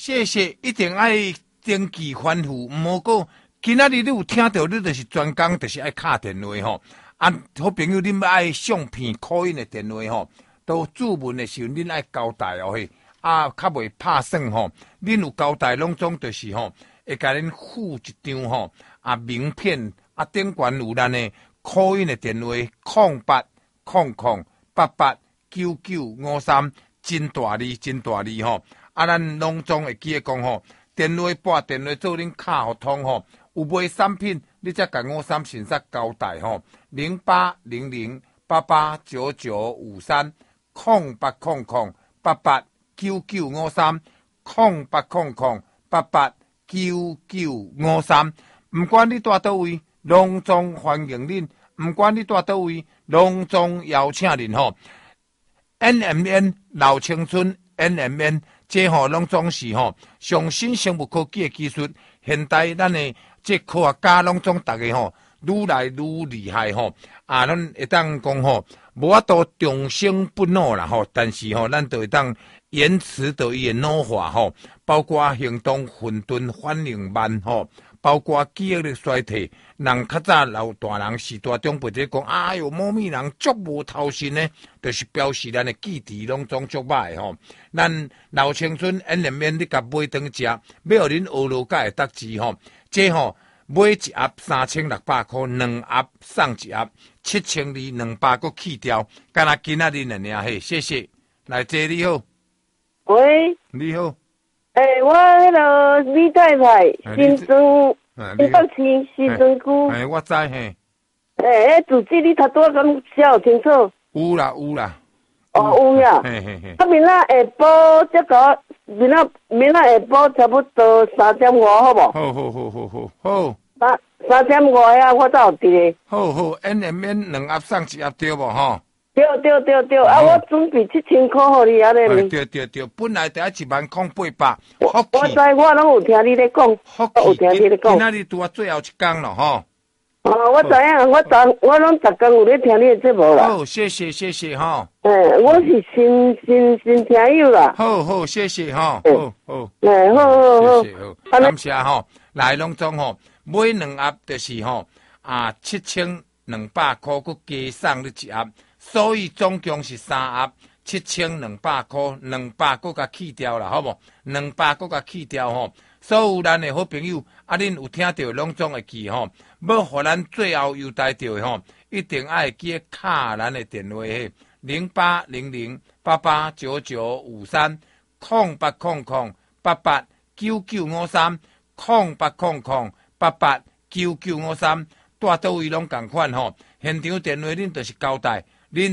谢谢，一定爱登记反复，毋好过今仔日你有听到，你就是专工，就是爱敲电话吼。啊，好朋友，恁要爱相片、call in 的电话吼，都注文的时候，恁爱交代哦嘿。啊，较袂拍算吼，恁有交代拢总就是吼，会甲恁附一张吼啊名片啊，顶悬有咱的 call in 的电话0800889953，真大字真大字吼。啊，咱拢总会记得讲吼，电话拨电话做恁卡互通吼，有卖产品，你才甲53先煞交代吼，0800889953，0800889953，毋管你住倒位，拢总欢迎恁；毋管你住倒位，拢总邀请恁吼。NMN 老青春 NMN。这吼拢总是吼上新生物科技的技术，现代咱的这科学家拢总大家吼愈来愈厉害吼啊！咱会当讲吼无法度终生不老啦吼，但是吼咱就会当延迟到伊的老化吼，包括行动混沌、反应慢吼。包括记忆力衰退，人较早老大人时代中辈在讲，哎哟，某咪人足无头绪呢，就是表示咱的记忆拢总足歹吼。咱老青春NMN你甲买顿食，要互恁学落甲会得志吼。这吼买一盒3600块，2盒送一盒7200，个去掉，干那今仔日尔嘿，谢谢。来，姐你好， 喂， 你好。 我迄个李太太，新庄新北市西庄区。 我知嘿。 主机你头拄仔讲写清楚。 有啦有啦。 哦，有呀。 嘿嘿嘿。 明仔下晡再搞，明仔下晡差不多3:5，好无？ 好。 3:5呀，我才有伫。 好，NMN 2盒送1盒对无吼？ 对，啊，我准备7000块互你啊咧。 对，本来得10800， 我知，我拢有听你咧讲，有听你咧讲。 今仔日拄啊最后一工咯吼。 我知影，我拢逐工有咧听你的节目啦。 好，谢谢吼。 我是新听友啦。 好，谢谢吼。好。谢谢好，感谢吼。来拢总吼，买2盒就是吼7200块，佮加送你1盒。所以总共是3盒，7200块，200佮甲去掉啦，好无？200佮甲去掉吼。所有咱的好朋友，恁有听到拢总会记吼。要互咱最后优待到的吼，一定爱记卡咱的电话嘿，0800889953，0800889953，住倒位拢共款吼。现场电话恁就是交代。